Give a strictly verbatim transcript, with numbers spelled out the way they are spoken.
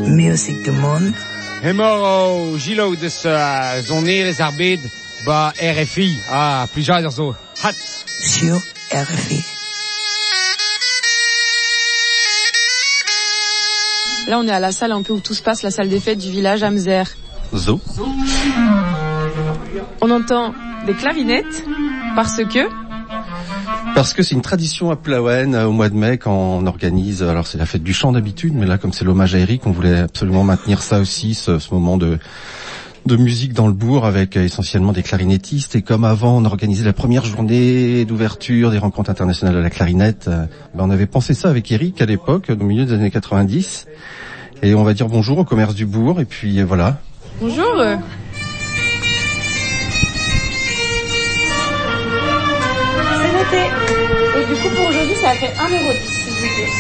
Music du monde. Hemor o gilo deus uh, zonerez ar bed ba R F I a ah, plusieurs zo hat sur R F I. Là, on est à la salle un peu où tout se passe, la salle des fêtes du village Amzer. Zo. On entend des clarinettes parce que... Parce que c'est une tradition à Plauen au mois de mai quand on organise, alors c'est la fête du chant d'habitude, mais là comme c'est l'hommage à Eric, on voulait absolument maintenir ça aussi, ce, ce moment de de musique dans le bourg avec essentiellement des clarinettistes. Et comme avant on organisait la première journée d'ouverture des rencontres internationales de la clarinette, ben on avait pensé ça avec Eric à l'époque, au milieu des années quatre-vingt-dix. Et on va dire bonjour au commerce du bourg, et puis voilà. Bonjour. C'est noté. Et du coup, pour aujourd'hui, ça a fait un euro dix, s'il vous plaît.